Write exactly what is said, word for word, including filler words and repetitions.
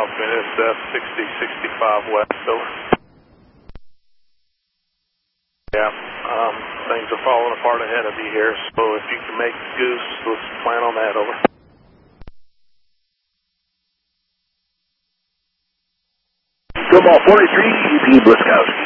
off N S F sixty sixty-five west, over. Yeah, um, things are falling apart ahead of you here, so if you can make Goose, let's plan on that, over. Football forty-three, E P Bliskowski.